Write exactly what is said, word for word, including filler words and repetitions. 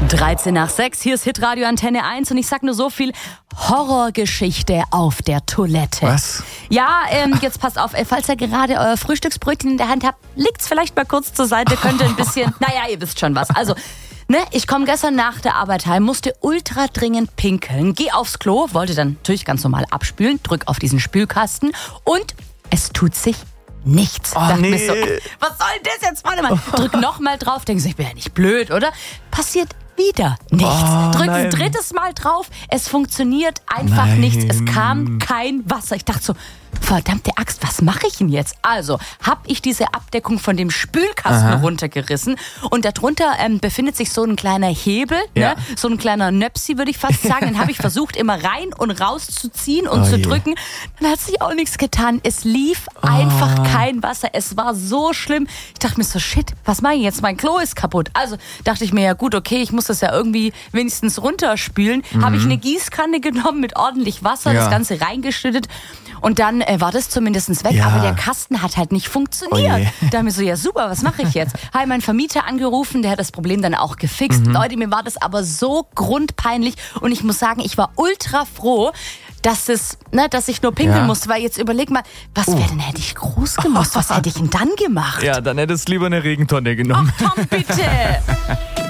dreizehn nach sechs, hier ist Hitradio Antenne eins und ich sag nur so viel: Horrorgeschichte auf der Toilette. Was? Ja, ähm, jetzt passt auf, falls ihr gerade euer Frühstücksbrötchen in der Hand habt, legt's vielleicht mal kurz zur Seite, könnt ihr ein bisschen, naja, ihr wisst schon was. Also, ne, ich komme gestern nach der Arbeit heim, musste ultra dringend pinkeln, geh aufs Klo, wollte dann natürlich ganz normal abspülen, drück auf diesen Spülkasten und es tut sich nichts. Oh, Dachte nee. mir so, was soll das jetzt? Warte mal, drück nochmal drauf, denke so, ich bin ja nicht blöd, oder? Passiert wieder nichts. Oh, Drück nein. ein drittes Mal drauf, es funktioniert einfach Nein. nichts. Es kam kein Wasser. Ich dachte so, verdammte Axt, was mache ich denn jetzt? Also, habe ich diese Abdeckung von dem Spülkasten Aha. runtergerissen und darunter ähm, befindet sich so ein kleiner Hebel, Ja. ne? So ein kleiner Nöpsi, würde ich fast sagen. Den habe ich versucht, immer rein und raus zu ziehen und Oh zu je. drücken. Dann hat sich auch nichts getan. Es lief einfach kein Wasser. Es war so schlimm. Ich dachte mir so, shit, was mache ich jetzt? Mein Klo ist kaputt. Also dachte ich mir, ja gut, okay, ich muss das ja irgendwie wenigstens runterspülen. Habe ich eine Gießkanne genommen mit ordentlich Wasser, Ja. das Ganze reingeschüttet. Und dann äh, war das zumindest weg, Ja. aber der Kasten hat halt nicht funktioniert. Oh je. Da dachte ich mir so, ja super, was mache ich jetzt? Habe meinen Vermieter angerufen, der hat das Problem dann auch gefixt. Mhm. Leute, mir war das aber so grundpeinlich und ich muss sagen, ich war ultra froh, dass es, ne, dass ich nur pinkeln Ja. musste, weil jetzt überleg mal, was wäre denn, hätte ich groß gemacht? Was hätte ich denn dann gemacht? Ja, dann hättest du lieber eine Regentonne genommen. Ach komm, bitte!